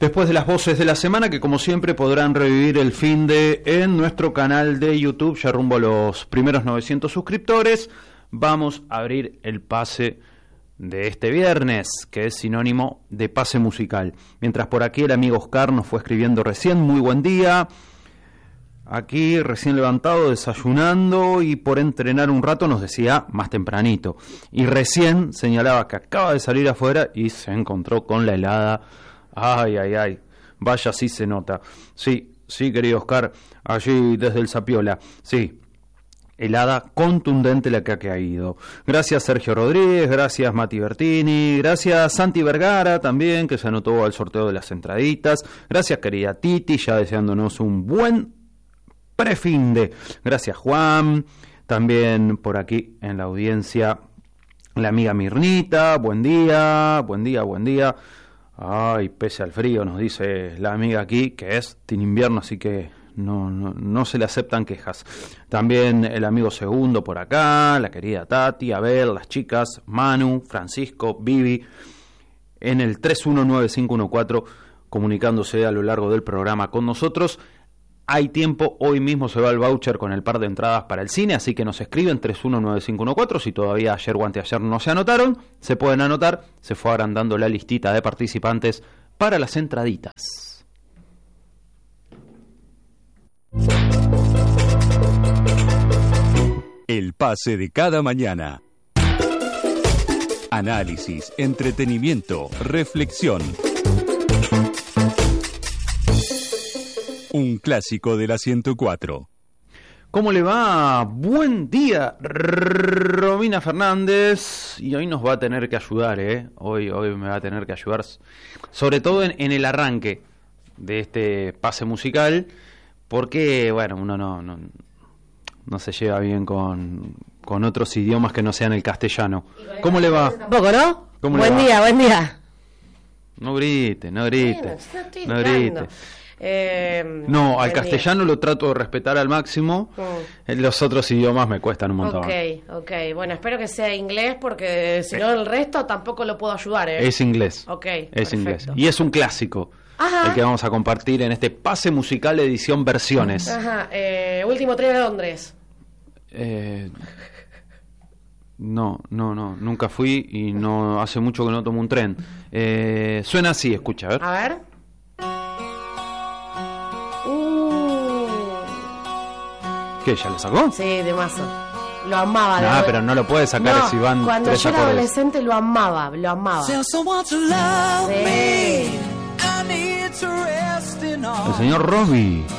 Después de las voces de la semana, que como siempre podrán revivir el finde en nuestro canal de YouTube, ya rumbo a los primeros 900 suscriptores, vamos a abrir el pase de este viernes, que es sinónimo de pase musical. Mientras por aquí el amigo Oscar nos fue escribiendo recién, muy buen día, aquí recién levantado, desayunando y por entrenar un rato, nos decía más tempranito. Y recién señalaba que acaba de salir afuera y se encontró con la helada. Ay, ay, ay, vaya, sí se nota. Sí, querido Oscar, allí desde el Zapiola, sí, helada contundente la que ha caído. Gracias Sergio Rodríguez, gracias Mati Bertini, gracias Santi Vergara también, que se anotó al sorteo de las entraditas. Gracias querida Titi, ya deseándonos un buen prefinde. Gracias Juan, también por aquí en la audiencia la amiga Mirnita, buen día, buen día, buen día. Ay, pese al frío, nos dice la amiga aquí, que es en invierno, así que no se le aceptan quejas. También el amigo Segundo por acá, la querida Tati, Abel, las chicas, Manu, Francisco, Vivi, en el 319514, comunicándose a lo largo del programa con nosotros. Hay tiempo, hoy mismo se va el voucher con el par de entradas para el cine, así que nos escriben 319514, si todavía ayer o anteayer no se anotaron, se pueden anotar, se fue agrandando la listita de participantes para las entraditas. El pase de cada mañana. Análisis, entretenimiento, reflexión. Un clásico de la 104. ¿Cómo le va? Buen día, Romina Fernández. Y hoy nos va a tener que ayudar, Hoy me va a tener que ayudar, sobre todo en el arranque de este pase musical, porque, bueno, uno no se lleva bien con otros idiomas que no sean el castellano. ¿Cómo le va? Poco, ¿no? Buen día. No grite. Bueno, no grite. No, al castellano lo trato de respetar al máximo. Los otros idiomas me cuestan un montón. Ok. Bueno, espero que sea inglés, porque si no el resto tampoco lo puedo ayudar, Es inglés. Es perfecto. Inglés. Y es un clásico. Ajá. El que vamos a compartir en este pase musical edición versiones. Ajá. Último tren a Londres. No, nunca fui y no hace mucho que no tomo un tren. Suena así, escucha, a ver. ¿Qué, ya lo sacó? Sí, de mazo. Lo amaba. Pero no lo puede sacar si van cuando tres yo era acordes. Adolescente lo amaba. Sí. El señor Robbie.